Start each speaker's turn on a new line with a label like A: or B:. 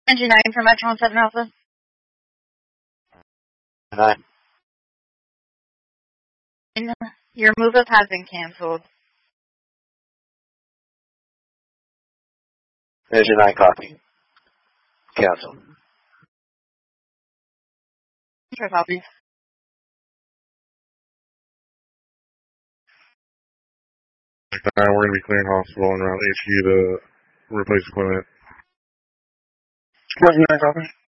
A: Engine 9 for Metro 7 Alpha.
B: 9.
A: Your move-up has been canceled.
B: Engine 9 copy. Cancel.
A: Sure, copy.
C: We're going to be clearing hospital and around HQ to replace equipment.
B: Engine 9 copy.